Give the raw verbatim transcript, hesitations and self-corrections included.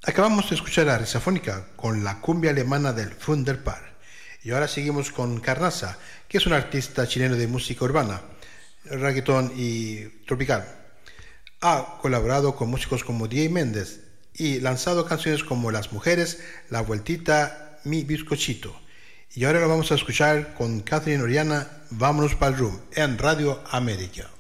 Acabamos de escuchar a Risafónica con la cumbia alemana del Wunderpaar. Y ahora seguimos con Carnaza, que es un artista chileno de música urbana, reggaetón y tropical. Ha colaborado con músicos como D J Méndez y lanzado canciones como Las Mujeres, La Vueltita, Mi Bizcochito. Y ahora lo vamos a escuchar con Catherine Oriana, Vámonos pa'l Room, en Radio América.